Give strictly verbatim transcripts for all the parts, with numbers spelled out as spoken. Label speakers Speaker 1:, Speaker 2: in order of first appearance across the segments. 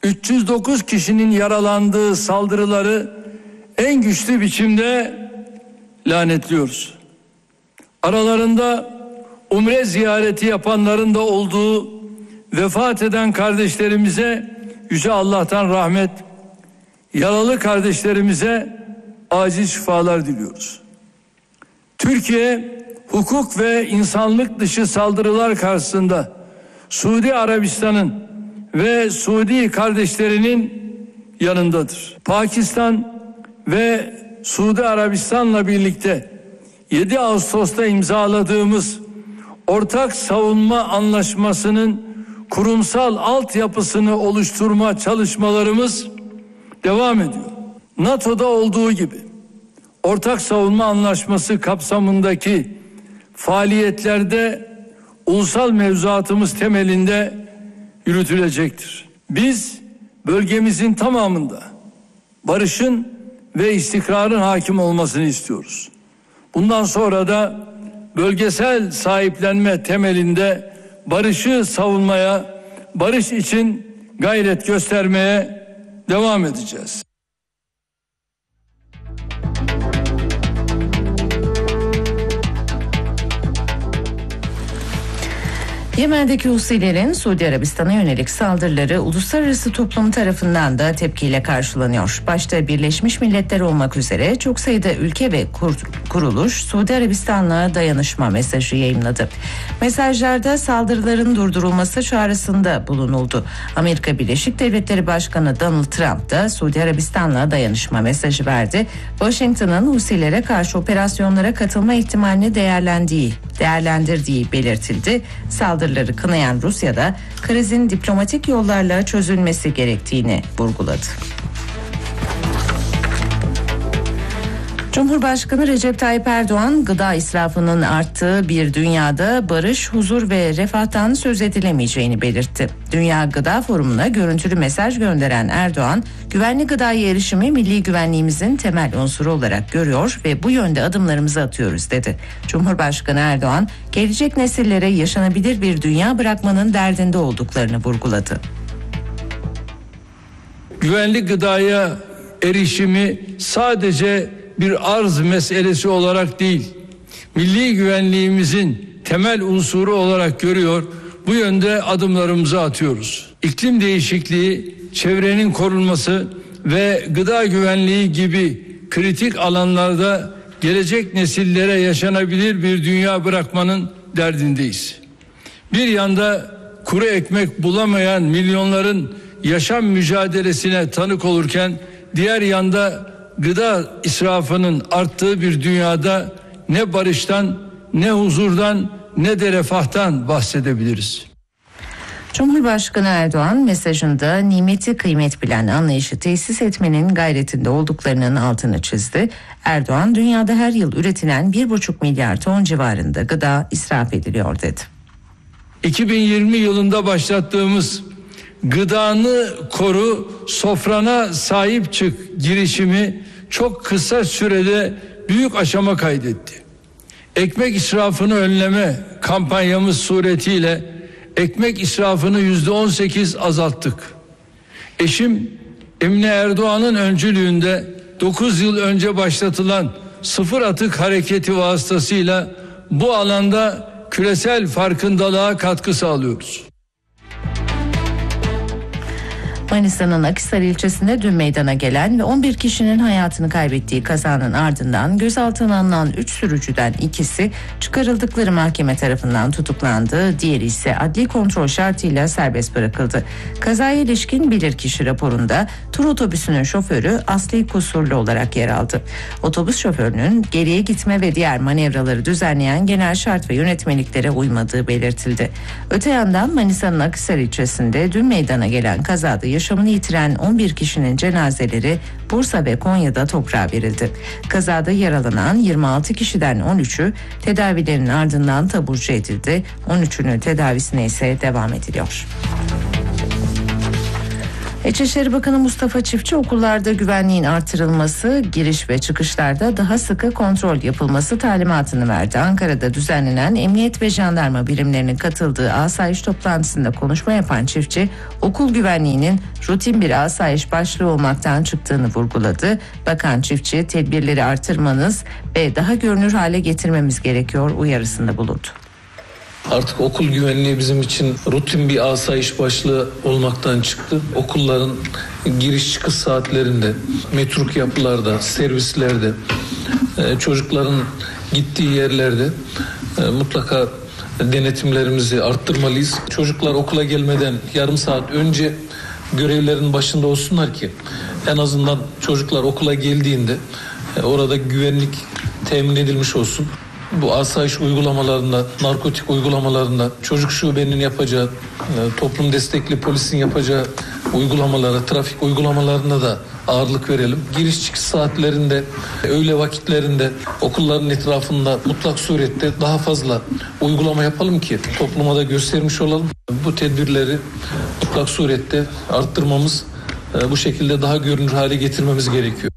Speaker 1: üç yüz dokuz kişinin yaralandığı saldırıları en güçlü biçimde lanetliyoruz. Aralarında umre ziyareti yapanların da olduğu vefat eden kardeşlerimize Yüce Allah'tan rahmet, yaralı kardeşlerimize acil şifalar diliyoruz. Türkiye, hukuk ve insanlık dışı saldırılar karşısında Suudi Arabistan'ın ve Suudi kardeşlerinin yanındadır. Pakistan ve Suudi Arabistan'la birlikte yedi Ağustos'ta imzaladığımız ortak savunma anlaşmasının kurumsal altyapısını oluşturma çalışmalarımız devam ediyor. NATO'da olduğu gibi ortak savunma anlaşması kapsamındaki faaliyetlerde ulusal mevzuatımız temelinde yürütülecektir. Biz bölgemizin tamamında barışın ve istikrarın hakim olmasını istiyoruz. Bundan sonra da bölgesel sahiplenme temelinde barışı savunmaya, barış için gayret göstermeye devam edeceğiz.
Speaker 2: Yemen'deki Husilerin Suudi Arabistan'a yönelik saldırıları uluslararası toplum tarafından da tepkiyle karşılanıyor. Başta Birleşmiş Milletler olmak üzere çok sayıda ülke ve kur, kuruluş Suudi Arabistan'la dayanışma mesajı yayınladı. Mesajlarda saldırıların durdurulması çağrısında bulunuldu. Amerika Birleşik Devletleri Başkanı Donald Trump da Suudi Arabistan'la dayanışma mesajı verdi. Washington'ın Husilere karşı operasyonlara katılma ihtimalini değerlendiği, değerlendirdiği belirtildi. Saldırıları kınayan Rusya'da krizin diplomatik yollarla çözülmesi gerektiğini vurguladı. Cumhurbaşkanı Recep Tayyip Erdoğan, gıda israfının arttığı bir dünyada barış, huzur ve refahtan söz edilemeyeceğini belirtti. Dünya Gıda Forumu'na görüntülü mesaj gönderen Erdoğan, güvenli gıdaya erişimi milli güvenliğimizin temel unsuru olarak görüyor ve bu yönde adımlarımızı atıyoruz dedi. Cumhurbaşkanı Erdoğan, gelecek nesillere yaşanabilir bir dünya bırakmanın derdinde olduklarını vurguladı.
Speaker 1: Güvenli gıdaya erişimi sadece bir arz meselesi olarak değil, milli güvenliğimizin temel unsuru olarak görüyor, bu yönde adımlarımızı atıyoruz. İklim değişikliği, çevrenin korunması ve gıda güvenliği gibi kritik alanlarda gelecek nesillere yaşanabilir bir dünya bırakmanın derdindeyiz. Bir yanda kuru ekmek bulamayan milyonların yaşam mücadelesine tanık olurken, diğer yanda gıda israfının arttığı bir dünyada ne barıştan, ne huzurdan, ne de refahtan bahsedebiliriz.
Speaker 2: Cumhurbaşkanı Erdoğan mesajında nimeti kıymet bilen anlayışı tesis etmenin gayretinde olduklarının altını çizdi. Erdoğan, dünyada her yıl üretilen bir buçuk milyar ton civarında gıda israf ediliyor dedi.
Speaker 1: iki bin yirmi yılında başlattığımız gıdanı koru, sofrana sahip çık girişimi çok kısa sürede büyük aşama kaydetti. Ekmek israfını önleme kampanyamız suretiyle ekmek israfını yüzde on sekiz azalttık. Eşim Emine Erdoğan'ın öncülüğünde dokuz yıl önce başlatılan sıfır atık hareketi vasıtasıyla bu alanda küresel farkındalığa katkı sağlıyoruz.
Speaker 2: Manisa'nın Akhisar ilçesinde dün meydana gelen ve on bir kişinin hayatını kaybettiği kazanın ardından gözaltına alınan üç sürücüden ikisi çıkarıldıkları mahkeme tarafından tutuklandı. Diğeri ise adli kontrol şartıyla serbest bırakıldı. Kazaya ilişkin bilirkişi raporunda tur otobüsünün şoförü asli kusurlu olarak yer aldı. Otobüs şoförünün geriye gitme ve diğer manevraları düzenleyen genel şart ve yönetmeliklere uymadığı belirtildi. Öte yandan Manisa'nın Akhisar ilçesinde dün meydana gelen kazada yaşamını yitiren on bir kişinin cenazeleri Bursa ve Konya'da toprağa verildi. Kazada yaralanan yirmi altı kişiden on üçü tedavilerin ardından taburcu edildi. on üçünün tedavisine ise devam ediliyor. İçişleri Bakanı Mustafa Çiftçi okullarda güvenliğin artırılması, giriş ve çıkışlarda daha sıkı kontrol yapılması talimatını verdi. Ankara'da düzenlenen emniyet ve jandarma birimlerinin katıldığı asayiş toplantısında konuşma yapan Çiftçi, okul güvenliğinin rutin bir asayiş başlığı olmaktan çıktığını vurguladı. Bakan Çiftçi, tedbirleri artırmanız ve daha görünür hale getirmemiz gerekiyor uyarısında bulundu.
Speaker 3: Artık okul güvenliği bizim için rutin bir asayiş başlığı olmaktan çıktı. Okulların giriş çıkış saatlerinde, metruk yapılarda, servislerde, çocukların gittiği yerlerde mutlaka denetimlerimizi arttırmalıyız. Çocuklar okula gelmeden yarım saat önce görevlerin başında olsunlar ki en azından çocuklar okula geldiğinde orada güvenlik temin edilmiş olsun. Bu asayiş uygulamalarında, narkotik uygulamalarında, çocuk şubenin yapacağı, toplum destekli polisin yapacağı uygulamalara, trafik uygulamalarına da ağırlık verelim. Giriş çıkış saatlerinde, öğle vakitlerinde okulların etrafında mutlak surette daha fazla uygulama yapalım ki topluma da göstermiş olalım. Bu tedbirleri mutlak surette arttırmamız, bu şekilde daha görünür hale getirmemiz gerekiyor.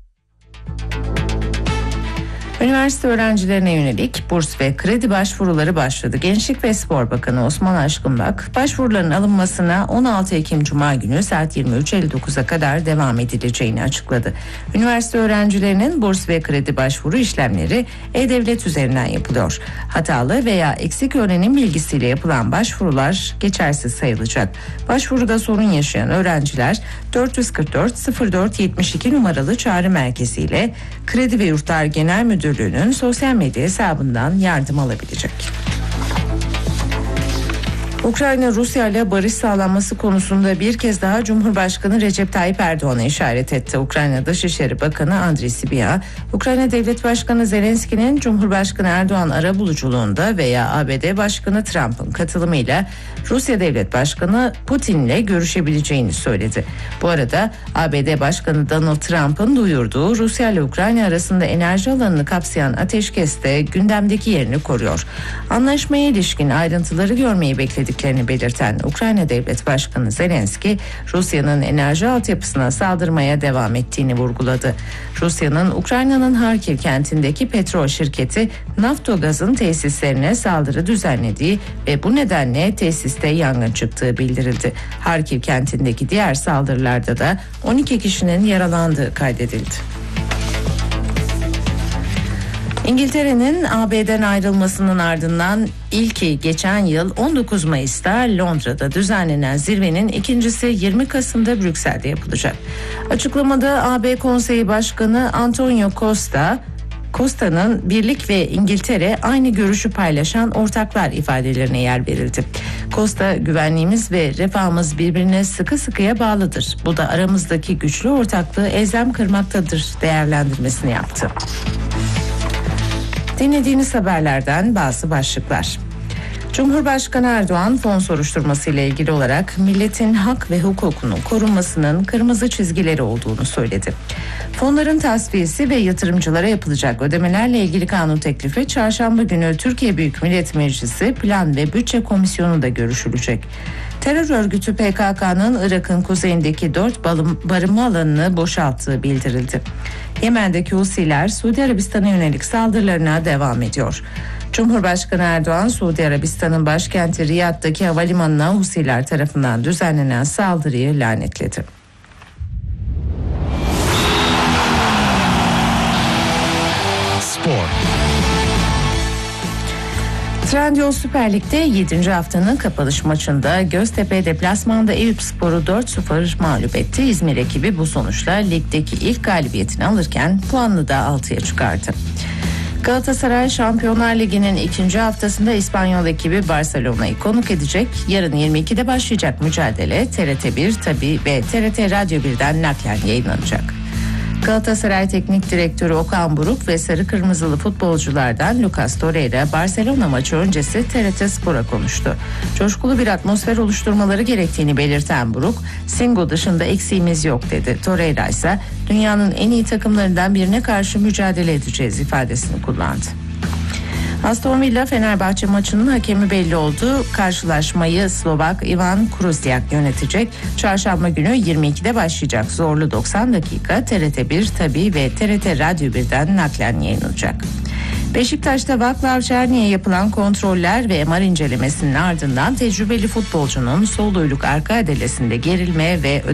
Speaker 2: Üniversite öğrencilerine yönelik burs ve kredi başvuruları başladı. Gençlik ve Spor Bakanı Osman Aşkınbak, başvuruların alınmasına on altı Ekim Cuma günü saat yirmi üç elli dokuza kadar devam edileceğini açıkladı. Üniversite öğrencilerinin burs ve kredi başvuru işlemleri E-Devlet üzerinden yapılıyor. Hatalı veya eksik öğrenim bilgisiyle yapılan başvurular geçersiz sayılacak. Başvuruda sorun yaşayan öğrenciler dört yüz kırk dört sıfır dört yetmiş iki numaralı çağrı merkeziyle Kredi ve Yurtlar Genel Müdürlüğü'nün sosyal medya hesabından yardım alabilecek. Ukrayna-Rusya ile barış sağlanması konusunda bir kez daha Cumhurbaşkanı Recep Tayyip Erdoğan'a işaret etti. Ukrayna Dışişleri Bakanı Andriy Sybiha, Ukrayna Devlet Başkanı Zelenski'nin Cumhurbaşkanı Erdoğan arabuluculuğunda veya A B D Başkanı Trump'ın katılımıyla Rusya Devlet Başkanı Putin'le görüşebileceğini söyledi. Bu arada A B D Başkanı Donald Trump'ın duyurduğu Rusya ile Ukrayna arasında enerji alanını kapsayan ateşkes de gündemdeki yerini koruyor. Anlaşmaya ilişkin ayrıntıları görmeyi bekledik belirten Ukrayna Devlet Başkanı Zelenski, Rusya'nın enerji altyapısına saldırmaya devam ettiğini vurguladı. Rusya'nın Ukrayna'nın Harkiv kentindeki petrol şirketi Naftogaz'ın tesislerine saldırı düzenlediği ve bu nedenle tesiste yangın çıktığı bildirildi. Harkiv kentindeki diğer saldırılarda da on iki kişinin yaralandığı kaydedildi. İngiltere'nin A B D'den ayrılmasının ardından ilki geçen yıl on dokuz Mayıs'ta Londra'da düzenlenen zirvenin ikincisi yirmi Kasım'da Brüksel'de yapılacak. Açıklamada A B Konseyi Başkanı Antonio Costa, Costa'nın Birlik ve İngiltere aynı görüşü paylaşan ortaklar ifadelerine yer verildi. Costa, güvenliğimiz ve refahımız birbirine sıkı sıkıya bağlıdır. Bu da aramızdaki güçlü ortaklığı elzem kırmaktadır değerlendirmesini yaptı. Dinlediğiniz haberlerden bazı başlıklar. Cumhurbaşkanı Erdoğan fon soruşturması ile ilgili olarak milletin hak ve hukukunun korunmasının kırmızı çizgileri olduğunu söyledi. Fonların tasfiyesi ve yatırımcılara yapılacak ödemelerle ilgili kanun teklifi çarşamba günü Türkiye Büyük Millet Meclisi Plan ve Bütçe Komisyonu'nda görüşülecek. Terör örgütü P K K'nın Irak'ın kuzeyindeki dört barınma alanını boşalttığı bildirildi. Yemen'deki Husiler Suudi Arabistan'a yönelik saldırılarına devam ediyor. Cumhurbaşkanı Erdoğan, Suudi Arabistan'ın başkenti Riyad'daki havalimanına Husiler tarafından düzenlenen saldırıyı lanetledi.
Speaker 4: Spor.
Speaker 2: Trendyol Süper Lig'de yedinci haftanın kapanış maçında Göztepe deplasmanda Eyüpspor'u dört sıfır mağlup etti. İzmir ekibi bu sonuçla ligdeki ilk galibiyetini alırken puanını da altıya çıkardı. Galatasaray Şampiyonlar Ligi'nin ikinci haftasında İspanyol ekibi Barcelona'yı konuk edecek. Yarın yirmi ikide başlayacak mücadele T R T bir tabii ve T R T Radyo birden naklen yayınlanacak. Galatasaray Teknik Direktörü Okan Buruk ve sarı kırmızılı futbolculardan Lucas Torreira Barcelona maçı öncesi T R T Spor'a konuştu. Coşkulu bir atmosfer oluşturmaları gerektiğini belirten Buruk, Singo dışında eksiğimiz yok dedi. Torreira ise dünyanın en iyi takımlarından birine karşı mücadele edeceğiz ifadesini kullandı. Aston Villa Fenerbahçe maçının hakemi belli oldu. Karşılaşmayı Slovak Ivan Krusyak yönetecek. Çarşamba günü yirmi ikide başlayacak zorlu doksan dakika T R T bir Tabii ve T R T Radyo birden naklen yayınlanacak. Beşiktaş'ta Vaclav Černi'ye yapılan kontroller ve M R incelemesinin ardından tecrübeli futbolcunun sol uyluk arka adelesinde gerilme ve